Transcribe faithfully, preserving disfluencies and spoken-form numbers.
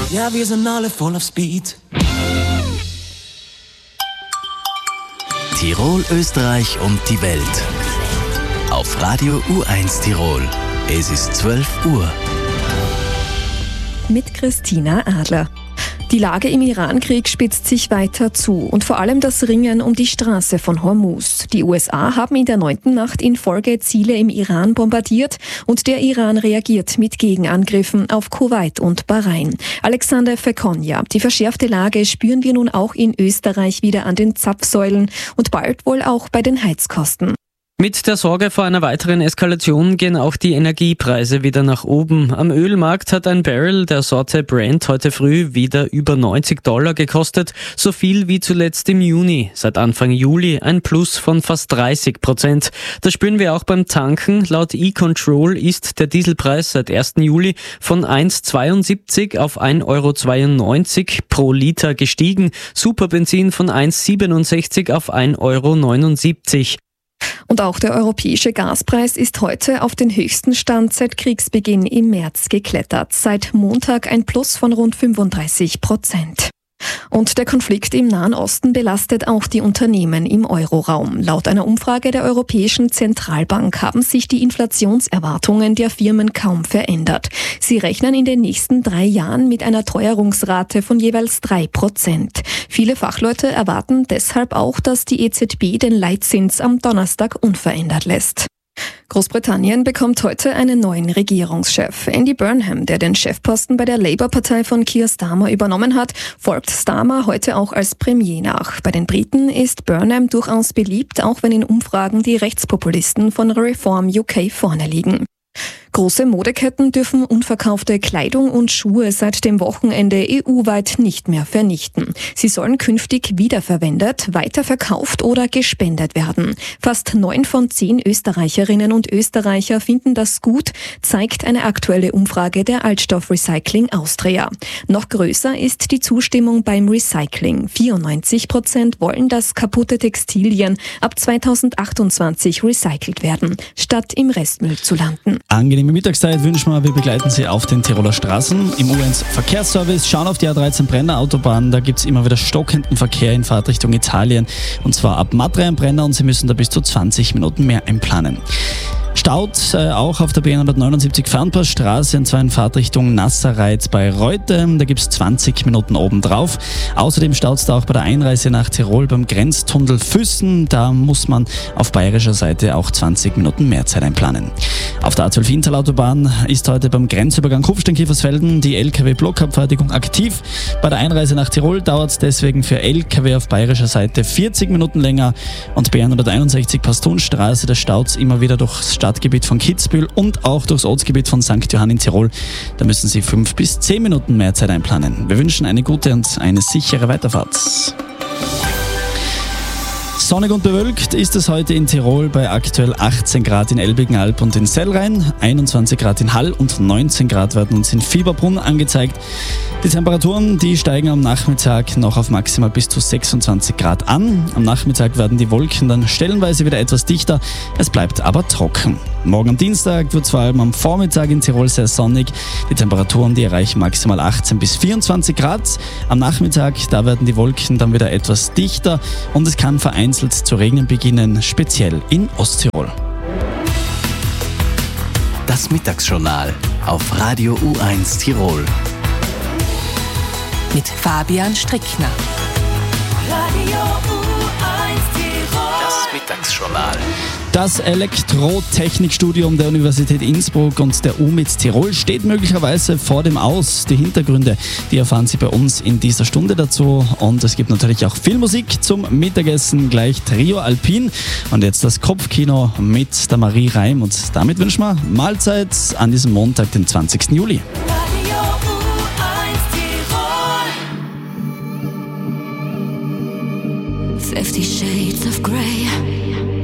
Ja, wir sind alle voll auf Speed. Tirol, Österreich und die Welt. Auf Radio U eins Tirol. Es ist zwölf Uhr. Mit Christina Adler. Die Lage im Iran-Krieg spitzt sich weiter zu und vor allem das Ringen um die Straße von Hormuz. Die U S A haben in der neunten Nacht in Folge Ziele im Iran bombardiert und der Iran reagiert mit Gegenangriffen auf Kuwait und Bahrain. Alexander Fekonja, die verschärfte Lage spüren wir nun auch in Österreich wieder an den Zapfsäulen und bald wohl auch bei den Heizkosten. Mit der Sorge vor einer weiteren Eskalation gehen auch die Energiepreise wieder nach oben. Am Ölmarkt hat ein Barrel der Sorte Brent heute früh wieder über neunzig Dollar gekostet, so viel wie zuletzt im Juni. Seit Anfang Juli ein Plus von fast dreißig Prozent. Das spüren wir auch beim Tanken. Laut E-Control ist der Dieselpreis seit ersten Juli von eins Komma zweiundsiebzig auf ein Euro zweiundneunzig pro Liter gestiegen. Superbenzin von eins Komma siebenundsechzig auf ein Euro neunundsiebzig. Und auch der europäische Gaspreis ist heute auf den höchsten Stand seit Kriegsbeginn im März geklettert. Seit Montag ein Plus von rund fünfunddreißig Prozent. Und der Konflikt im Nahen Osten belastet auch die Unternehmen im Euroraum. Laut einer Umfrage der Europäischen Zentralbank haben sich die Inflationserwartungen der Firmen kaum verändert. Sie rechnen in den nächsten drei Jahren mit einer Teuerungsrate von jeweils drei Prozent. Viele Fachleute erwarten deshalb auch, dass die E Z B den Leitzins am Donnerstag unverändert lässt. Großbritannien bekommt heute einen neuen Regierungschef. Andy Burnham, der den Chefposten bei der Labour-Partei von Keir Starmer übernommen hat, folgt Starmer heute auch als Premier nach. Bei den Briten ist Burnham durchaus beliebt, auch wenn in Umfragen die Rechtspopulisten von Reform U K vorne liegen. Große Modeketten dürfen unverkaufte Kleidung und Schuhe seit dem Wochenende E U-weit nicht mehr vernichten. Sie sollen künftig wiederverwendet, weiterverkauft oder gespendet werden. Fast neun von zehn Österreicherinnen und Österreicher finden das gut, zeigt eine aktuelle Umfrage der Altstoffrecycling Austria. Noch größer ist die Zustimmung beim Recycling. vierundneunzig Prozent wollen, dass kaputte Textilien ab zweitausendachtundzwanzig recycelt werden, statt im Restmüll zu landen. Angenehme Mittagszeit wünschen wir. Wir begleiten Sie auf den Tiroler Straßen im U eins Verkehrsservice. Schauen auf die A dreizehn Brenner Autobahn. Da gibt es immer wieder stockenden Verkehr in Fahrtrichtung Italien. Und zwar ab Madra am Brenner und Sie müssen da bis zu zwanzig Minuten mehr einplanen. Staut äh, auch auf der B hundertneunundsiebzig Fernpassstraße, und zwar in Fahrtrichtung Nasserreit bei Reute. Da gibt es zwanzig Minuten obendrauf. Außerdem staut es da auch bei der Einreise nach Tirol beim Grenztunnel Füssen. Da muss man auf bayerischer Seite auch zwanzig Minuten mehr Zeit einplanen. Auf der A zwölf Inntalautobahn ist heute beim Grenzübergang Kufstein-Kiefersfelden die L K W-Blockabfertigung aktiv. Bei der Einreise nach Tirol dauert es deswegen für L K W auf bayerischer Seite vierzig Minuten länger. Und B hunderteinundsechzig Pastunstraße, da staut es immer wieder durchs Stadtgebiet von Kitzbühel und auch durchs Ortsgebiet von Sankt Johann in Tirol. Da müssen Sie fünf bis zehn Minuten mehr Zeit einplanen. Wir wünschen eine gute und eine sichere Weiterfahrt. Sonnig und bewölkt ist es heute in Tirol bei aktuell achtzehn Grad in Elbigenalb und in Sellrhein, einundzwanzig Grad in Hall und neunzehn Grad werden uns in Fieberbrunn angezeigt. Die Temperaturen, die steigen am Nachmittag noch auf maximal bis zu sechsundzwanzig Grad an. Am Nachmittag werden die Wolken dann stellenweise wieder etwas dichter, es bleibt aber trocken. Morgen am Dienstag wird es vor allem am Vormittag in Tirol sehr sonnig. Die Temperaturen, die erreichen maximal achtzehn bis vierundzwanzig Grad. Am Nachmittag, da werden die Wolken dann wieder etwas dichter und es kann vereinzelt zu regnen beginnen, speziell in Osttirol. Das Mittagsjournal auf Radio U eins Tirol. Mit Fabian Strickner. Radio U eins Tirol. Das Mittagsjournal. Das Elektrotechnikstudium der Universität Innsbruck und der U M I T Tirol steht möglicherweise vor dem Aus. Die Hintergründe, die erfahren Sie bei uns in dieser Stunde dazu. Und es gibt natürlich auch viel Musik zum Mittagessen, gleich Trio Alpin. Und jetzt das Kopfkino mit der Marie Reim. Und damit wünschen wir Mahlzeit an diesem Montag, den zwanzigsten Juli. Radio U eins Tirol. Fifty Shades of Grey.